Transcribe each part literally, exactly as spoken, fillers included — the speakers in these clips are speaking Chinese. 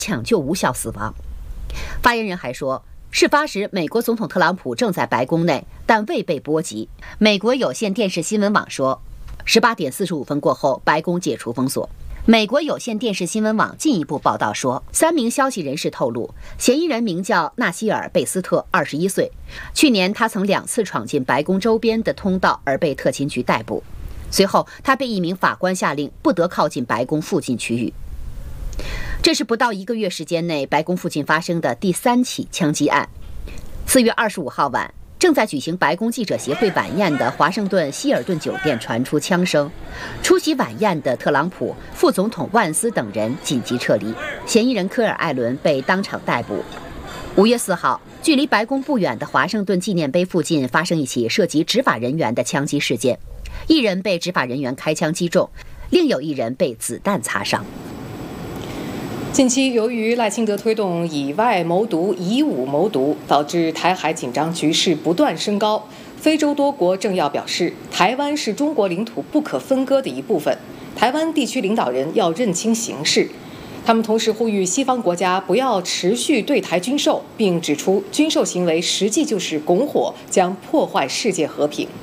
抢救无效死亡。发言人还说，事发时美国总统特朗普正在白宫内，但未被波及。美国有线电视新闻网说，十八点四十五分过后，白宫解除封锁。美国有线电视新闻网进一步报道说，三名消息人士透露，嫌疑人名叫纳希尔·贝斯特，二十一岁。去年他曾两次闯进白宫周边的通道而被特勤局逮捕。随后，他被一名法官下令不得靠近白宫附近区域。这是不到一个月时间内白宫附近发生的第三起枪击案。四月二十五号晚，正在举行白宫记者协会晚宴的华盛顿希尔顿酒店传出枪声，出席晚宴的特朗普、副总统万斯等人紧急撤离，嫌疑人科尔艾伦被当场逮捕。五月四号，距离白宫不远的华盛顿纪念碑附近发生一起涉及执法人员的枪击事件，一人被执法人员开枪击中，另有一人被子弹擦伤。 近期，由于赖清德推动以外谋独、以武谋独，导致台海紧张局势不断升高。非洲多国政要表示，台湾是中国领土不可分割的一部分，台湾地区领导人要认清形势。他们同时呼吁西方国家不要持续对台军售，并指出军售行为实际就是拱火，将破坏世界和平。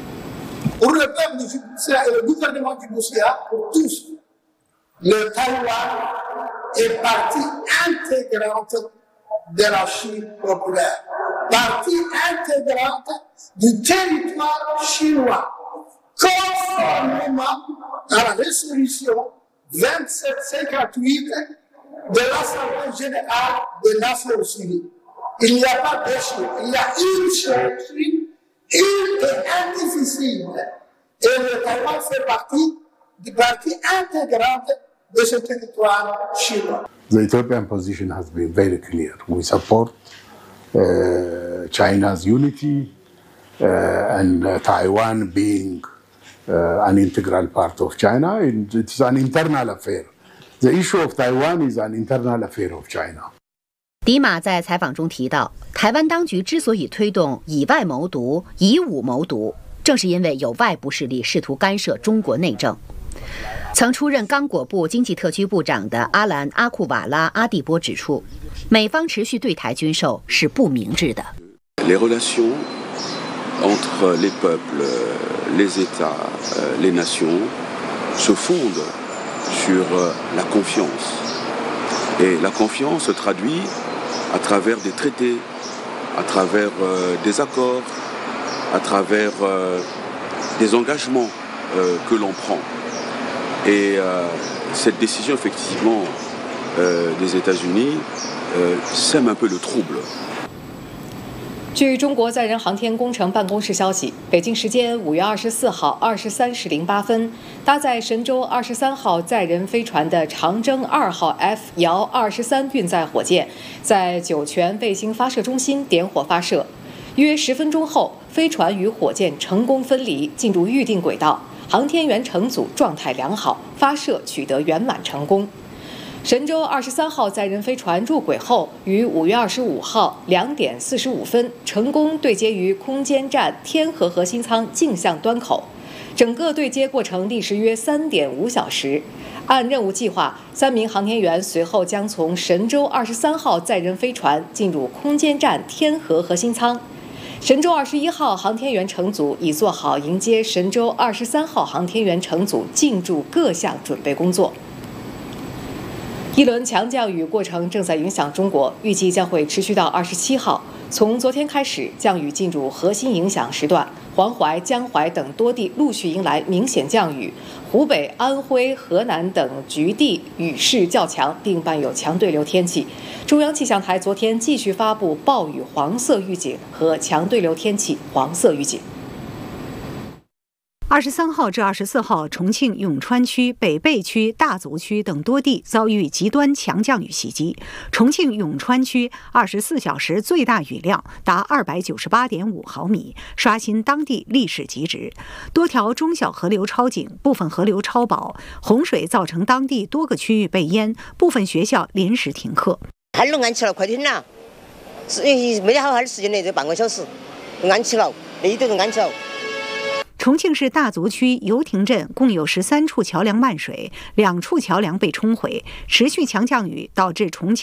Le Taïwan est partie intégrante de la Chine populaire, partie intégrante du territoire chinois, conformément à la résolution vingt-sept cinquante-huit de l'Assemblée générale des Nations unies. Il n'y a pas de Chine, il y a une seule Chine, une et indivisible. Et le Taïwan fait partie du partie intégrante de ce territoire chinois. The Ethiopian position has been very clear. We support uh, China's unity uh, and uh, Taiwan being uh, an integral part of China. It's an internal affair. The issue of Taiwan is an internal affair of China. 迪马在采访中提到，台湾当局之所以推动以外谋独、以武谋独，正是因为有外部势力试图干涉中国内政。曾出任刚果部经济特区部长的阿兰·阿库瓦拉·阿蒂波指出，美方持续对台军售是不明智的。 Les relations entre les peuples, les États, les nations se fondent sur la confiance. Et la confiance se traduit à travers des traités, à travers des accords, à travers des engagements que l'on prend. Et euh, cette décision, effectivement, euh, des États-Unis euh, sème un peu le trouble. 据中国载人航天工程办公室消息，北京时间五月二十四号二十三时零八分，搭载神舟二十三号载人飞船的长征二号 F 遥二十三运载火箭，在酒泉卫星发射中心点火发射。约十分钟后，飞船与火箭成功分离，进入预定轨道。航天员乘组状态良好，发射取得圆满成功。神舟二十三号载人飞船入轨后，于五月二十五号两点四十五分成功对接于空间站天河核心舱径向端口，整个对接过程历时约三点五小时。按任务计划，三名航天员随后将从神舟二十三号载人飞船进入空间站天河核心舱。神舟二十一号航天员乘组已做好迎接神舟二十三号航天员乘组进驻各项准备工作。一轮强降雨过程正在影响中国，预计将会持续到二十七号。从昨天开始，降雨进入核心影响时段，黄淮、江淮等多地陆续迎来明显降雨，湖北、安徽、河南等局地雨势较强，并伴有强对流天气。中央气象台昨天继续发布暴雨黄色预警和强对流天气黄色预警。 二十三号至二十四号，重庆永川区、北碚区、大足区等多地遭遇极端强降雨袭击。重庆永川区二十四小时最大雨量达二百九十八点五毫米，刷新当地历史极值。多条中小河流超警，部分河流超保，洪水造成当地多个区域被淹，部分学校临时停课。 还能安起了，快点啦！是没得好好的时间内，这半个小时就安起了，那一堆都安起了。 重庆市大足区油亭镇共有十三处桥梁漫水，两处桥梁被冲毁。持续强降雨导致重庆